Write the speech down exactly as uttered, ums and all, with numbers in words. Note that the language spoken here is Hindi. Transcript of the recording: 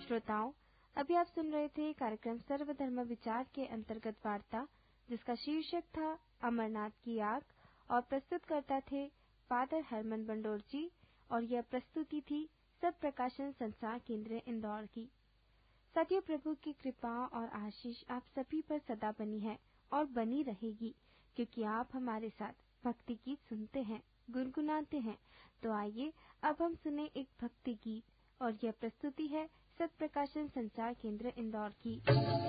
श्रोताओं, अभी आप सुन रहे थे कार्यक्रम सर्वधर्म विचार के अंतर्गत वार्ता, जिसका शीर्षक था अमरनाथ की आग और प्रस्तुतकर्ता थे फादर हरमन बंडोर जी और यह प्रस्तुति थी सत प्रकाशन संसार केंद्र इंदौर की। साथियों, प्रभु की कृपा और आशीष आप सभी पर सदा बनी है और बनी रहेगी, क्योंकि आप हमारे साथ भक्ति गीत सुनते हैं, गुनगुनाते हैं। तो आइए अब हम सुने एक भक्ति गीत और यह प्रस्तुति है सत प्रकाशन संचार केंद्र इंदौर की।